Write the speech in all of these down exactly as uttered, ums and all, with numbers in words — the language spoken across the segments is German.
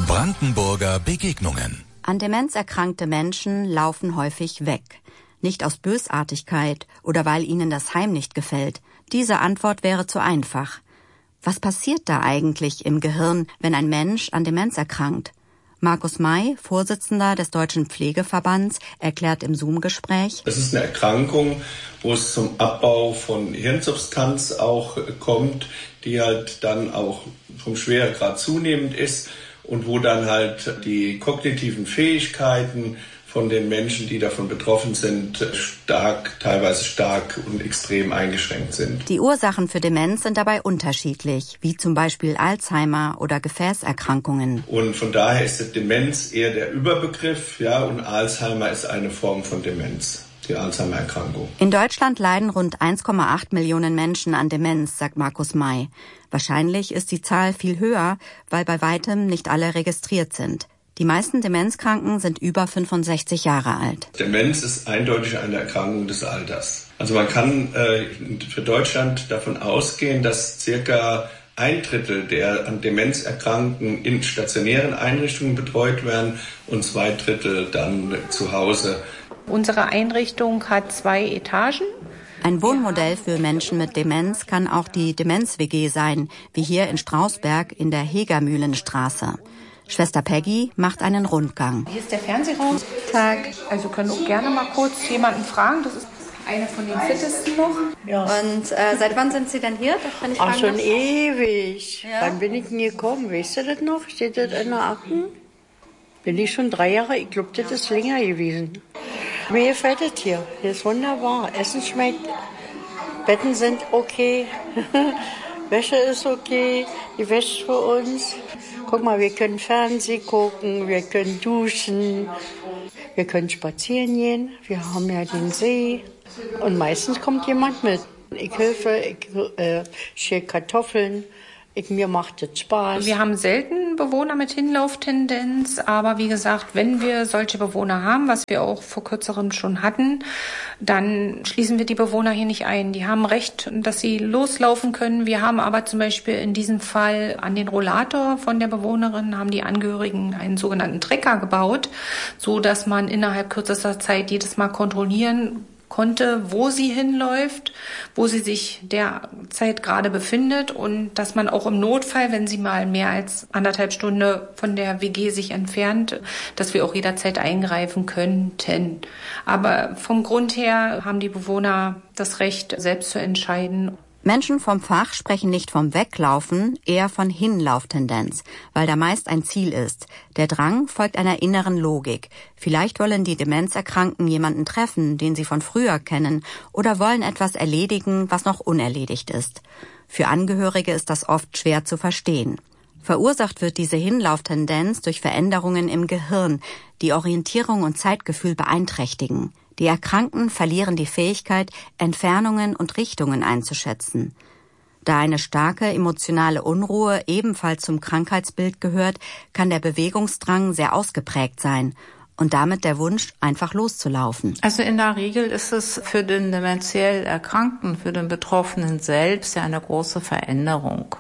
Brandenburger Begegnungen. An Demenz erkrankte Menschen laufen häufig weg. Nicht aus Bösartigkeit oder weil ihnen das Heim nicht gefällt. Diese Antwort wäre zu einfach. Was passiert da eigentlich im Gehirn, wenn ein Mensch an Demenz erkrankt? Markus May, Vorsitzender des Deutschen Pflegeverbands, erklärt im Zoom-Gespräch: Es ist eine Erkrankung, wo es zum Abbau von Hirnsubstanz auch kommt, die halt dann auch vom Schweregrad zunehmend ist und wo dann halt die kognitiven Fähigkeiten von den Menschen, die davon betroffen sind, stark, teilweise stark und extrem eingeschränkt sind. Die Ursachen für Demenz sind dabei unterschiedlich, wie zum Beispiel Alzheimer oder Gefäßerkrankungen. Und von daher ist die Demenz eher der Überbegriff, ja, und Alzheimer ist eine Form von Demenz, die Alzheimer-Erkrankung. In Deutschland leiden rund eins Komma acht Millionen Menschen an Demenz, sagt Markus May. Wahrscheinlich ist die Zahl viel höher, weil bei weitem nicht alle registriert sind. Die meisten Demenzkranken sind über fünfundsechzig Jahre alt. Demenz ist eindeutig eine Erkrankung des Alters. Also man kann äh, für Deutschland davon ausgehen, dass circa ein Drittel der an Demenz Erkrankten in stationären Einrichtungen betreut werden und zwei Drittel dann zu Hause. Unsere Einrichtung hat zwei Etagen. Ein Wohnmodell für Menschen mit Demenz kann auch die Demenz-W G sein, wie hier in Strausberg in der Hegermühlenstraße. Schwester Peggy macht einen Rundgang. Hier ist der Fernsehraum. Tag. Also können auch gerne mal kurz jemanden fragen. Das ist eine von den fittesten noch. Ja. Und äh, seit wann sind Sie denn hier? Das Ach, schon darf. Ewig. Ja. Wann bin ich denn gekommen? Weißt du das noch? Steht das in der Akten? Bin ich schon drei Jahre? Ich glaube, das ist länger gewesen. Mir gefällt das hier. Hier ist wunderbar. Essen schmeckt. Betten sind okay. Wäsche ist okay. Die Wäsche für uns. Guck mal, wir können Fernsehen gucken, wir können duschen, wir können spazieren gehen. Wir haben ja den See. Und meistens kommt jemand mit. Ich helfe, ich äh, schäle Kartoffeln. Ich, mir macht das Spaß. Wir haben selten Bewohner mit Hinlauftendenz, aber wie gesagt, wenn wir solche Bewohner haben, was wir auch vor kürzerem schon hatten, dann schließen wir die Bewohner hier nicht ein. Die haben Recht, dass sie loslaufen können. Wir haben aber zum Beispiel in diesem Fall an den Rollator von der Bewohnerin haben die Angehörigen einen sogenannten Trecker gebaut, so dass man innerhalb kürzester Zeit jedes Mal kontrollieren konnte, wo sie hinläuft, wo sie sich derzeit gerade befindet und dass man auch im Notfall, wenn sie mal mehr als anderthalb Stunden von der W G sich entfernt, dass wir auch jederzeit eingreifen könnten. Aber vom Grund her haben die Bewohner das Recht, selbst zu entscheiden. Menschen vom Fach sprechen nicht vom Weglaufen, eher von Hinlauftendenz, weil da meist ein Ziel ist. Der Drang folgt einer inneren Logik. Vielleicht wollen die Demenzerkrankten jemanden treffen, den sie von früher kennen, oder wollen etwas erledigen, was noch unerledigt ist. Für Angehörige ist das oft schwer zu verstehen. Verursacht wird diese Hinlauftendenz durch Veränderungen im Gehirn, die Orientierung und Zeitgefühl beeinträchtigen. Die Erkrankten verlieren die Fähigkeit, Entfernungen und Richtungen einzuschätzen. Da eine starke emotionale Unruhe ebenfalls zum Krankheitsbild gehört, kann der Bewegungsdrang sehr ausgeprägt sein und damit der Wunsch, einfach loszulaufen. Also in der Regel ist es für den dementiell Erkrankten, für den Betroffenen selbst ja eine große Veränderung,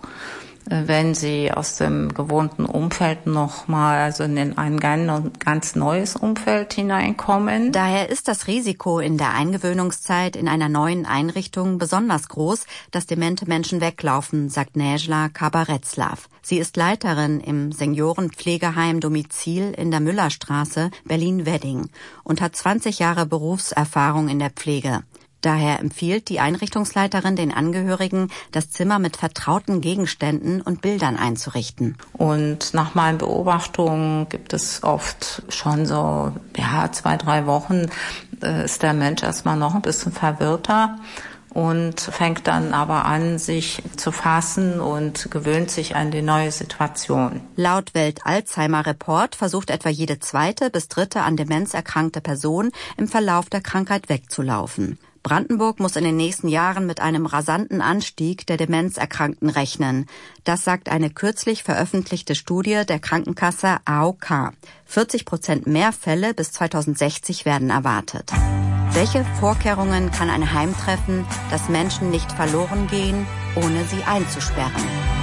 wenn sie aus dem gewohnten Umfeld nochmal, also in ein ganz neues Umfeld hineinkommen. Daher ist das Risiko in der Eingewöhnungszeit in einer neuen Einrichtung besonders groß, dass demente Menschen weglaufen, sagt Nejla Kabaretzlav. Sie ist Leiterin im Seniorenpflegeheim Domizil in der Müllerstraße, Berlin-Wedding und hat zwanzig Jahre Berufserfahrung in der Pflege. Daher empfiehlt die Einrichtungsleiterin den Angehörigen, das Zimmer mit vertrauten Gegenständen und Bildern einzurichten. Und nach meinen Beobachtungen gibt es oft schon so, ja, zwei, drei Wochen äh, ist der Mensch erstmal noch ein bisschen verwirrter und fängt dann aber an, sich zu fassen und gewöhnt sich an die neue Situation. Laut Welt-Alzheimer-Report versucht etwa jede zweite bis dritte an Demenz erkrankte Person im Verlauf der Krankheit wegzulaufen. Brandenburg muss in den nächsten Jahren mit einem rasanten Anstieg der Demenzerkrankten rechnen. Das sagt eine kürzlich veröffentlichte Studie der Krankenkasse A O K. vierzig Prozent mehr Fälle bis zweitausendsechzig werden erwartet. Welche Vorkehrungen kann ein Heim treffen, dass Menschen nicht verloren gehen, ohne sie einzusperren?